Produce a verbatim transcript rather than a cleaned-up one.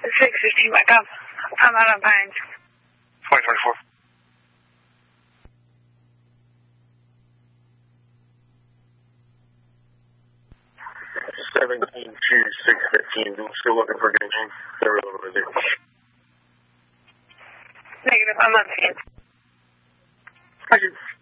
six fifteen, back up. I'm out on Pines. twenty twenty-four. seventeen two six fifteen, still looking for gauging. They're a little busy. Negative, I'm on scene. Thank you.